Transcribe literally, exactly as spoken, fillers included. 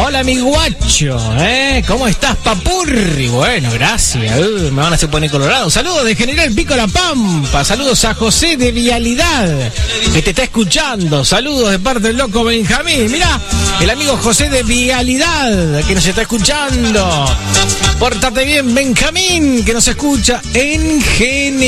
Hola, mi guacho, ¿eh? ¿Cómo estás, papurri? Bueno, gracias. Uh, me van a hacer poner colorado. Saludos de General Pico La Pampa. Saludos a José de Vialidad, que te está escuchando. Saludos de parte del loco Benjamín. Mirá, el amigo José de Vialidad, que nos está escuchando. Pórtate bien, Benjamín, que nos escucha en General.